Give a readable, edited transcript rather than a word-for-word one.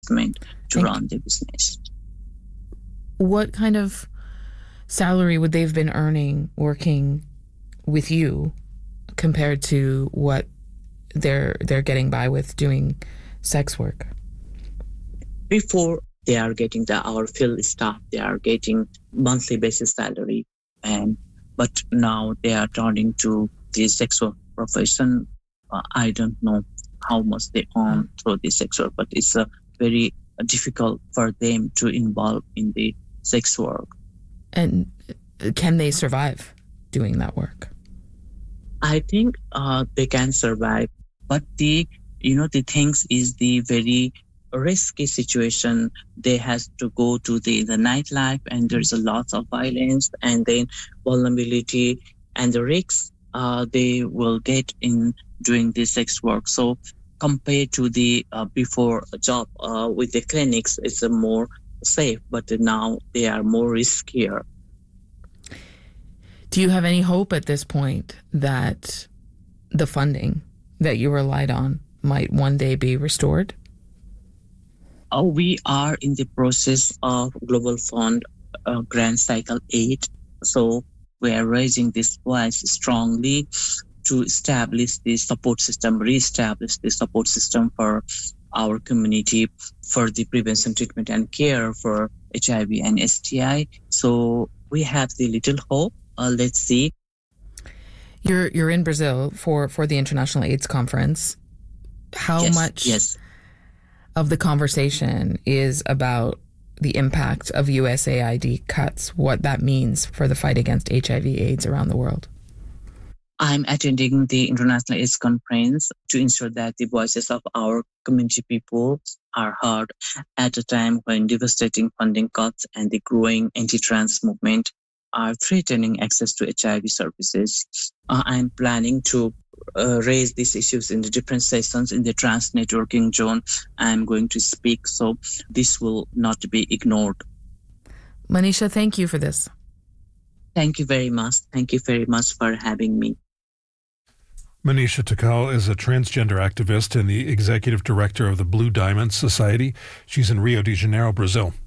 to run the business. What kind of salary would they've been earning working with you compared to what they're getting by with doing sex work? Before, they are getting our field staff, they are getting monthly basis salary, but now they are turning to the sex work profession. I don't know how much they earn through the sex work, but it's very difficult for them to involve in the sex work. And can they survive doing that work? I think they can survive, but the things is the very risky situation. They has to go to the nightlife, and there's a lot of violence, and then vulnerability and the risks they will get in doing the sex work. So compared to the before job with the clinics, it's a more safe, but now they are more riskier. Do you have any hope at this point that the funding that you relied on might one day be restored? We are in the process of Global Fund Grant Cycle 8. So we are raising this voice strongly to establish the support system, re-establish the support system for our community for the prevention, treatment and care for HIV and STI. So we have the little hope. Let's see. You're in Brazil for the International AIDS Conference. How much of the conversation is about the impact of USAID cuts, what that means for the fight against HIV/AIDS around the world? I'm attending the International AIDS Conference to ensure that the voices of our community people are heard at a time when devastating funding cuts and the growing anti-trans movement are threatening access to HIV services. I'm planning to raise these issues in the different sessions in the trans networking zone. I'm going to speak, so this will not be ignored. Manisha, thank you for this. Thank you very much. Thank you very much for having me. Manisha Tikal is a transgender activist and the executive director of the Blue Diamond Society. She's in Rio de Janeiro, Brazil.